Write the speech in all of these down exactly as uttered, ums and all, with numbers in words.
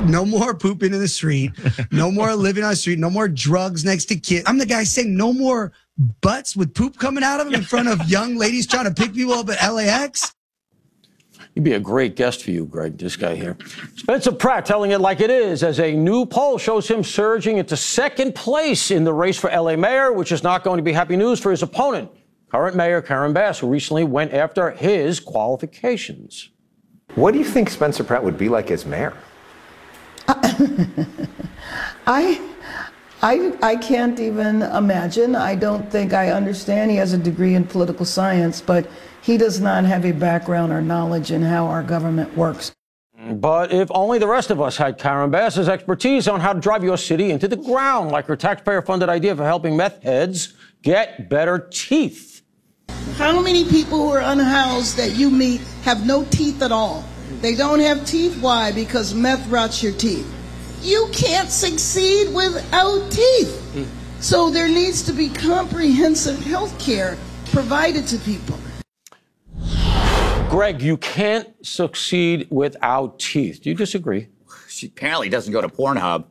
no more pooping in the street, no more living on the street, no more drugs next to kids. I'm the guy saying no more butts with poop coming out of them in front of young ladies trying to pick people up at L A X. He'd be a great guest for you, Greg, this guy here. Spencer Pratt telling it like it is as a new poll shows him surging into second place in the race for L A mayor, which is not going to be happy news for his opponent, current mayor Karen Bass, who recently went after his qualifications. What do you think Spencer Pratt would be like as mayor? I, I, I can't even imagine. I don't think I understand. He has a degree in political science, but he does not have a background or knowledge in how our government works. But if only the rest of us had Karen Bass's expertise on how to drive your city into the ground, like her taxpayer-funded idea for helping meth heads get better teeth. How many people who are unhoused that you meet have no teeth at all? They don't have teeth. Why? Because meth rots your teeth. You can't succeed without teeth. Mm. So there needs to be comprehensive health care provided to people. Greg, you can't succeed without teeth. Do you disagree? She apparently doesn't go to Pornhub.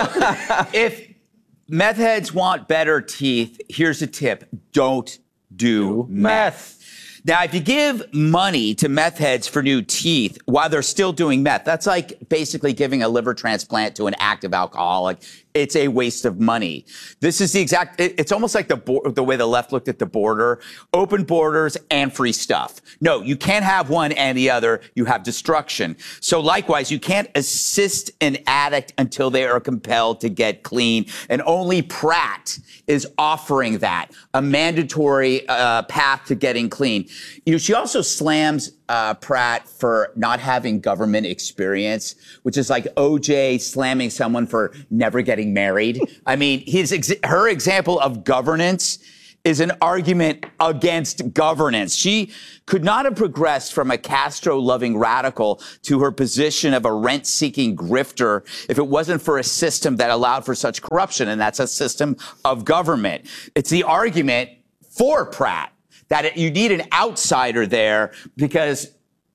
If meth heads want better teeth, here's a tip. Don't do, do meth. meth. Now, if you give money to meth heads for new teeth while they're still doing meth, that's like basically giving a liver transplant to an active alcoholic. It's a waste of money. This is the exact, it, it's almost like the the way the left looked at the border. Open borders and free stuff. No, you can't have one and the other. You have destruction. So likewise, you can't assist an addict until they are compelled to get clean. And only Pratt is offering that, a mandatory uh, path to getting clean. You know, she also slams uh, Pratt for not having government experience, which is like O J slamming someone for never getting married. I mean, his ex her example of governance is an argument against governance. She could not have progressed from a Castro-loving radical to her position of a rent-seeking grifter if it wasn't for a system that allowed for such corruption, and that's a system of government. It's the argument for Pratt that it, you need an outsider there because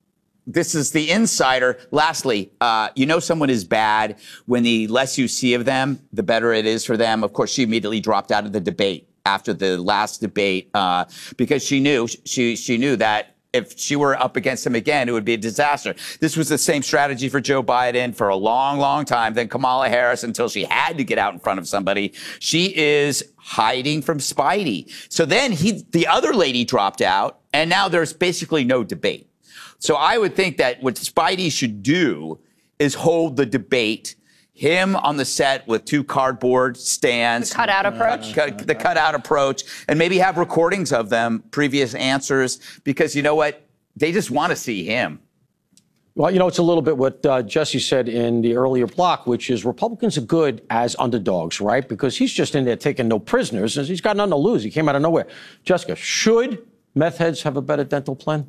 this is the insider. Lastly, uh, you know someone is bad when the less you see of them, the better it is for them. Of course, she immediately dropped out of the debate after the last debate uh, because she knew she she knew that if she were up against him again, it would be a disaster. This was the same strategy for Joe Biden for a long, long time. Then Kamala Harris, until she had to get out in front of somebody. She is hiding from Spidey. So then he, the other lady dropped out, and now there's basically no debate. So I would think that what Spidey should do is hold the debate, him on the set with two cardboard stands. The cutout approach. Uh, the cutout approach, and maybe have recordings of them, previous answers, because you know what? They just want to see him. Well, you know, it's a little bit what uh, Jesse said in the earlier block, which is Republicans are good as underdogs, right? Because he's just in there taking no prisoners, and he's got nothing to lose. He came out of nowhere. Jessica, should meth heads have a better dental plan?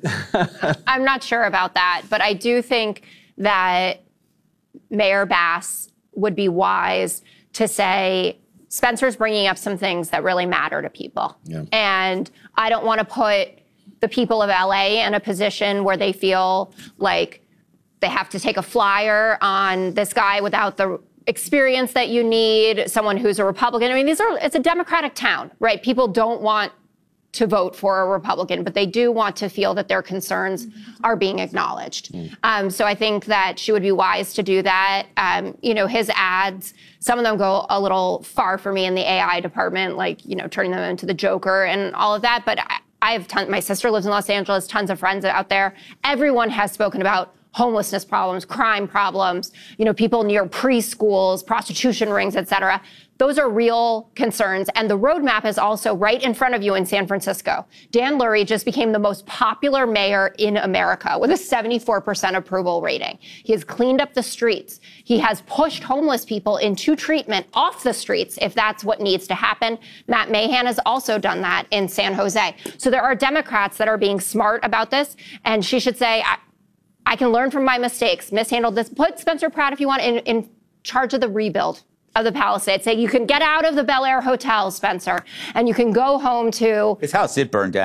I'm not sure about that, but I do think that Mayor Bass would be wise to say, Spencer's bringing up some things that really matter to people. Yeah. And I don't want to put the people of L A in a position where they feel like they have to take a flyer on this guy without the experience that you need, someone who's a Republican. I mean, these are, it's a Democratic town, right? People don't want to vote for a Republican, but they do want to feel that their concerns are being acknowledged. Mm. Um, so I think that she would be wise to do that. Um, you know, his ads, some of them go a little far for me in the A I department, like, you know, turning them into the Joker and all of that. But I, I have tons, my sister lives in Los Angeles, tons of friends out there. Everyone has spoken about homelessness problems, crime problems, you know, people near preschools, prostitution rings, et cetera. Those are real concerns. And the roadmap is also right in front of you in San Francisco. Dan Lurie just became the most popular mayor in America with a seventy-four percent approval rating. He has cleaned up the streets. He has pushed homeless people into treatment off the streets, if that's what needs to happen. Matt Mahan has also done that in San Jose. So there are Democrats that are being smart about this. And she should say, I, I can learn from my mistakes, mishandled this. Put Spencer Pratt, if you want, in, in charge of the rebuild of the Palisades. Say, you can get out of the Bel Air Hotel, Spencer, and you can go home to... His house did burn down.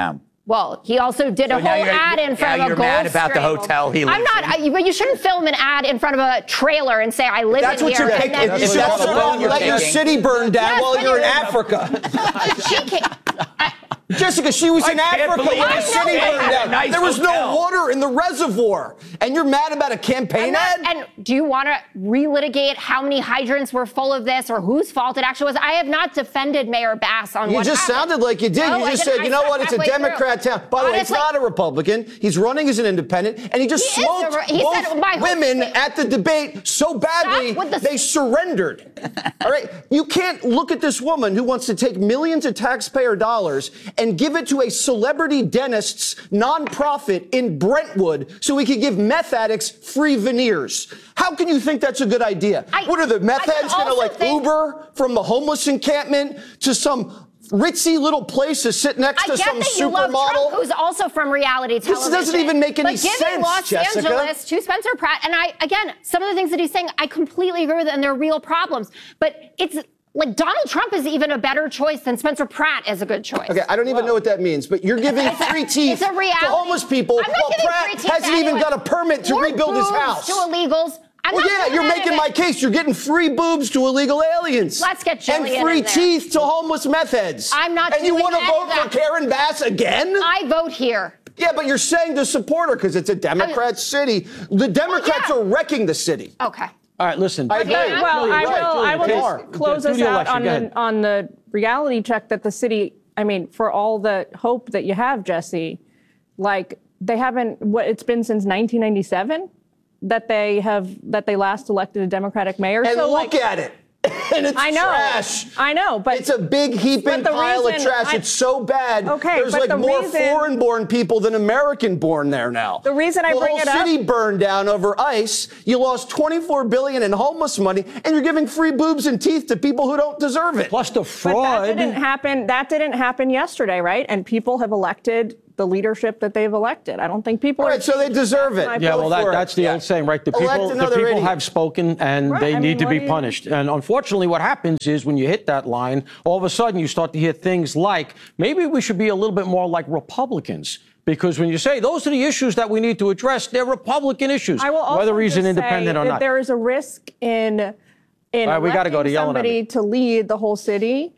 Well, he also did a So now whole you're- ad in front now of a you're mad Gulfstream. about the hotel he I'm lives not, I, but you shouldn't film an ad in front of a trailer and say, I live That's in what here. you're and picking. then- If That's that's what about, you're let your picking. city burn down Yes, while but you're in you're- Africa. She can't. I, Jessica, she was I in can't Africa believe when it. the city I know burned that. down. Nice There was hotel. no water in the reservoir. And you're mad about a I'm campaign not- ad? and do you want to relitigate how many hydrants were full of this or whose fault it actually was? I have not defended Mayor Bass on You what just happened. sounded like you did. No, you I just didn't. said, I you know said what, it's a halfway through. Democrat town. By the way, it's Honestly- not a Republican. He's running as an independent, and he just He is smoked a- he both said, my whole women state- at the debate so badly with the- they surrendered. All right? You can't look at this woman who wants to take millions of taxpayer dollars and give it to a celebrity dentist's nonprofit in Brentwood so he could give meth addicts free veneers. How can you think that's a good idea? I- what are the meth I can heads going to also like think- Uber from the homeless encampment to some ritzy little place to sit next I to get some that you love supermodel? Trump, who's also from reality television. doesn't even make any but giving sense, Los Jessica. Angeles to Spencer Pratt, and I, again, some of the things that he's saying, I completely agree with, and they're real problems. But it's like Donald Trump is even a better choice than Spencer Pratt is a good choice. Okay, I don't even know what that means, but you're giving free teeth It's a reality. to homeless people I'm not while giving Pratt free teeth hasn't to even anyone. got a permit to Or rebuild his boobs house. to illegals. I'm Well, not yeah, doing you're any making of my it. case. You're getting free boobs to illegal aliens. Let's get Jillian And free in there. teeth to homeless meth heads. I'm not And you doing want to any vote of that. for Karen Bass again? I vote here. Yeah, but you're saying to support her because it's a Democrat city. The Democrats yeah. are wrecking the city. Okay. All right, listen. I agree. Yeah. Well, Julia, I right, will. I will Julia, just please. close Do us the out election. on Go the ahead. on the reality check that the city. I mean, for all the hope that you have, Jesse, like they haven't. What it's been since nineteen ninety-seven that they have that they last elected a Democratic mayor. And so look like, at it. And it's I know. trash. I know, but It's a big heaping but the pile of reason trash. I- it's so bad. Okay, There's but like the more reason- foreign-born people than American-born there now. The reason I the bring whole it up- city burned down over ICE. You lost twenty-four billion dollars in homeless money, and you're giving free boobs and teeth to people who don't deserve it. Plus the But fraud. that didn't happen. That didn't happen yesterday, right? And people have elected the leadership that they've elected. I don't think people All are. right, so they deserve it. I Yeah, vote well, that, for it. that's the Yeah. old saying, right? The Elect people, the another people idiot. have spoken, and Right, they I need mean, to what be do you- punished. And unfortunately, what happens is when you hit that line, all of a sudden you start to hear things like, maybe we should be a little bit more like Republicans. Because when you say those are the issues that we need to address, they're Republican issues, I will also whether he's an just independent say or that not. there is a risk in in All right, we gotta go to electing yelling at somebody me. to lead the whole city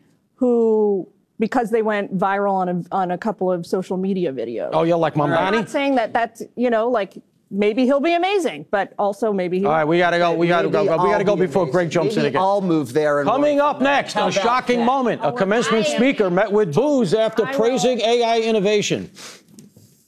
who because they went viral on a on a couple of social media videos. Oh, yeah, like I'm Mamdani? not saying that that's you know like maybe he'll be amazing, but also maybe he. All right, we got to go. We got to go. Maybe We got to I'll go be before amazing. Greg jumps in Maybe again. I'll move there. And Coming work. up next, a shocking moment. A commencement I am- speaker met with booze after I will- praising A I innovation.